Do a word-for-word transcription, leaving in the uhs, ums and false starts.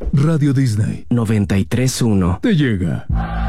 Radio Disney noventa y tres punto uno te llega.